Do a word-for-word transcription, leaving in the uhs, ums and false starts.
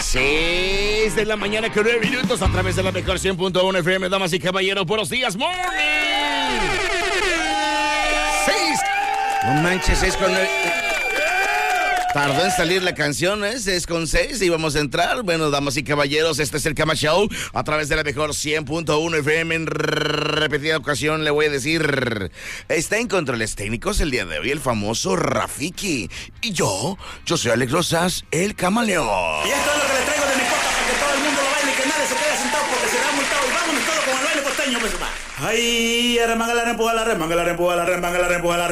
seis de la mañana con nueve minutos a través de la mejor cien punto uno F M. Damas y caballeros, buenos días, morning. seis. No manches, es con... Tardó en salir la canción, ¿eh? Es con seis y vamos a entrar. Bueno, damas y caballeros, este es el Cama Show a través de la mejor cien punto uno F M. En repetida ocasión le voy a decir, está en controles técnicos el día de hoy el famoso Rafiki. Y yo, yo soy Alex Rosas, el camaleón. Y esto es lo que le traigo de mi copa para que todo el mundo lo baile y que nadie se quede sentado porque será multado. Y vámonos todos con el baile costeño, pues, va. Ay, arremanga la rempuja, la remanga la rempuja, la remanga la rempuja, la